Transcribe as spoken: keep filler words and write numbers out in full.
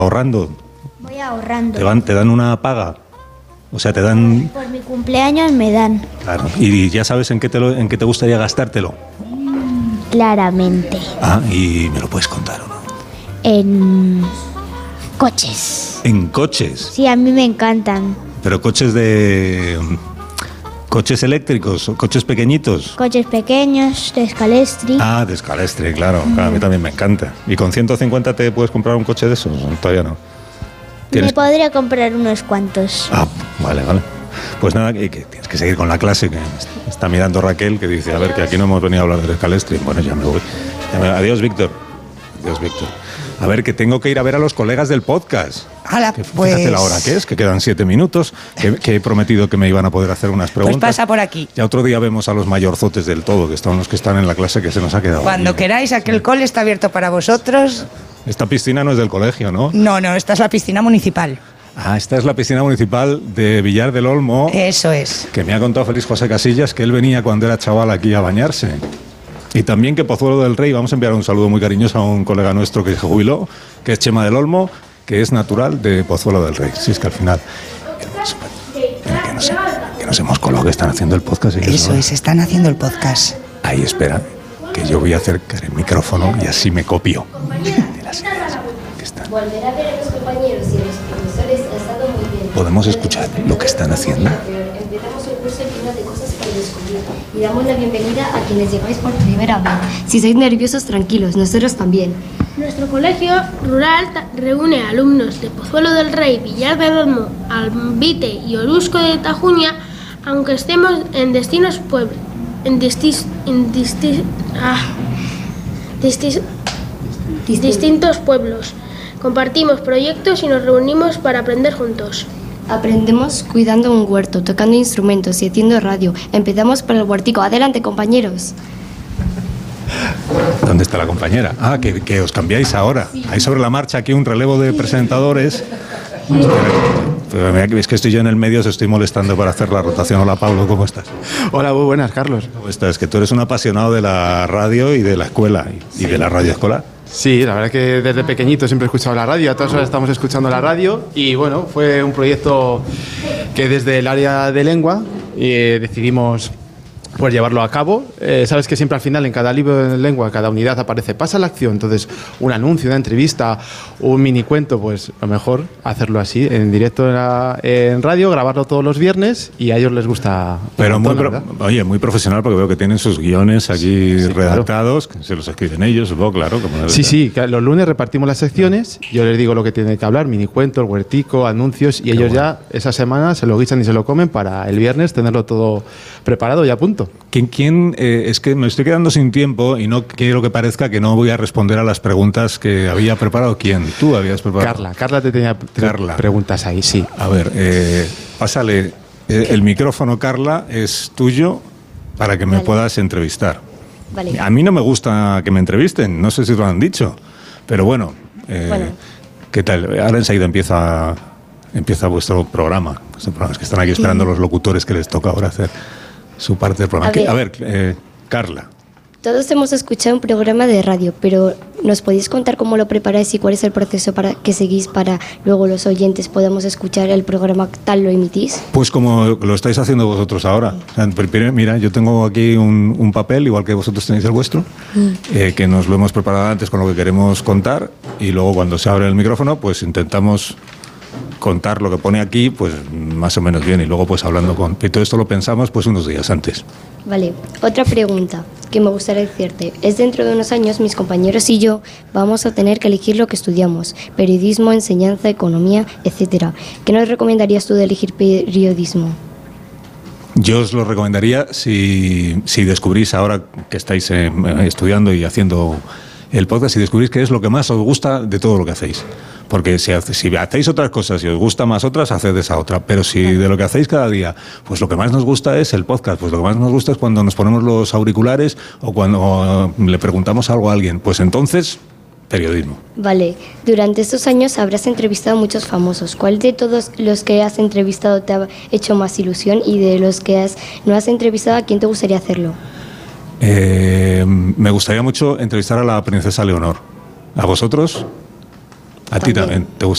ahorrando. Voy ahorrando. Te, van, te dan una paga. O sea, te dan... Por mi cumpleaños me dan. Claro. Y ya sabes en qué te, lo, en qué te gustaría gastártelo. Claramente. Ah, y me lo puedes contar, ¿o no? En coches. ¿En coches? Sí, a mí me encantan. ¿Pero coches de... coches eléctricos o coches pequeñitos? Coches pequeños, de Scalestri. Ah, de Scalestri, claro. claro. A mí también me encanta. ¿Y con ciento cincuenta te puedes comprar un coche de esos? Todavía no. Me podría comprar unos cuantos. Ah, vale, vale. Pues nada, que, que tienes que seguir con la clase, que está mirando Raquel, que dice, a ver, que aquí no hemos venido a hablar de Scalestri. Bueno, ya me voy. Ya me... Adiós, Víctor. Adiós, Víctor. A ver, que tengo que ir a ver a los colegas del podcast. Hala, que, pues... Fíjate la hora que es, que quedan siete minutos, que, que he prometido que me iban a poder hacer unas preguntas. Pues pasa por aquí. Ya otro día vemos a los mayorzotes del todo, que son los que están en la clase, que se nos ha quedado. Cuando aquí. queráis, aquel sí. Cole está abierto para vosotros. Esta piscina no es del colegio, ¿no? No, no, esta es la piscina municipal. Ah, esta es la piscina municipal de Villar del Olmo. Eso es. Que me ha contado Félix José Casillas que él venía cuando era chaval aquí a bañarse. Y también que Pozuelo del Rey, vamos a enviar un saludo muy cariñoso a un colega nuestro que se jubiló, que es Chema del Olmo, que es natural de Pozuelo del Rey. Si es que al final... Mira, que, nos, que nos hemos colado, que están haciendo el podcast. Y eso, eso es, están haciendo el podcast. Ahí, espera, que yo voy a acercar el micrófono y así me copio de las ideas que están. Volver a ver a los compañeros y a los profesores ha estado muy bien. ¿Podemos escuchar lo que están haciendo? Empezamos el curso lleno de cosas para descubrir y damos la bienvenida a quienes llegáis por primera vez. Si sois nerviosos, tranquilos, nosotros también. Nuestro colegio rural reúne a alumnos de Pozuelo del Rey, Villar del Olmo, Albite y Orusco de Tajuña, aunque estemos en destinos pueblos, en distis, en distis, ah, distis, distintos pueblos. Compartimos proyectos y nos reunimos para aprender juntos. Aprendemos cuidando un huerto, tocando instrumentos y haciendo radio. Empezamos por el huertico. Adelante, compañeros. ¿Dónde está la compañera? Ah, que, que os cambiáis ahora. Sí. Hay sobre la marcha aquí un relevo de presentadores. Mira que veis que estoy yo en el medio, os estoy molestando para hacer la rotación. Hola, Pablo, ¿cómo estás? Hola, muy buenas, Carlos. ¿Cómo estás? Que tú eres un apasionado de la radio y de la escuela y, sí. y de la radio escolar. Sí, la verdad es que desde pequeñito siempre he escuchado la radio, a todas horas estamos escuchando la radio y bueno, fue un proyecto que desde el área de lengua eh, decidimos pues llevarlo a cabo. Eh, sabes que siempre al final en cada libro de lengua, cada unidad aparece pasa la acción, entonces un anuncio, una entrevista, un mini cuento, pues lo mejor hacerlo así, en directo en, la, en radio, grabarlo todos los viernes y a ellos les gusta. Pero muy pro, oye, muy profesional porque veo que tienen sus guiones aquí sí, sí, redactados, claro. Que se los escriben ellos, supongo, claro. Como debe sí, ser. sí, que los lunes repartimos las secciones, yo les digo lo que tienen que hablar, mini cuento, el huertico, anuncios y Qué ellos bueno. ya esa semana se lo guisan y se lo comen para el viernes tenerlo todo preparado y a punto. ¿Quién, quién eh, es que me estoy quedando sin tiempo y no quiero que parezca que no voy a responder a las preguntas que había preparado? ¿Quién? ¿Tú habías preparado? Carla, Carla te tenía Carla. preguntas ahí, sí. A ver, eh, pásale eh, el micrófono, Carla, es tuyo para que me vale. puedas entrevistar. Vale. A mí no me gusta que me entrevisten, no sé si lo han dicho, pero bueno, eh, bueno. ¿qué tal? Ahora enseguida empieza, empieza vuestro programa. Vuestro programa. Es que están aquí esperando los locutores que les toca ahora hacer su parte del programa. A ver, a ver eh, Carla. Todos hemos escuchado un programa de radio, pero ¿nos podéis contar cómo lo preparáis y cuál es el proceso para que seguís para luego los oyentes podamos escuchar el programa tal lo emitís? Pues como lo estáis haciendo vosotros ahora. O sea, mira, yo tengo aquí un, un papel, igual que vosotros tenéis el vuestro, mm. eh, que nos lo hemos preparado antes con lo que queremos contar y luego cuando se abre el micrófono, pues intentamos contar lo que pone aquí, pues más o menos bien y luego pues hablando con... Y todo esto lo pensamos pues unos días antes. Vale, otra pregunta que me gustaría decirte es dentro de unos años mis compañeros y yo vamos a tener que elegir lo que estudiamos, periodismo, enseñanza, economía, etcétera. ¿Qué nos recomendarías tú de elegir periodismo? Yo os lo recomendaría si, si descubrís ahora que estáis eh, estudiando y haciendo el podcast, si descubrís qué es lo que más os gusta de todo lo que hacéis. Porque si, si hacéis otras cosas y os gusta más otras, haced esa otra. Pero si de lo que hacéis cada día, pues lo que más nos gusta es el podcast. Pues lo que más nos gusta es cuando nos ponemos los auriculares o cuando le preguntamos algo a alguien. Pues entonces, periodismo. Vale. Durante estos años habrás entrevistado a muchos famosos. ¿Cuál de todos los que has entrevistado te ha hecho más ilusión? Y de los que has, no has entrevistado, ¿a quién te gustaría hacerlo? Eh, me gustaría mucho entrevistar a la princesa Leonor. ¿A vosotros? A ti también. ¿Te gustaría?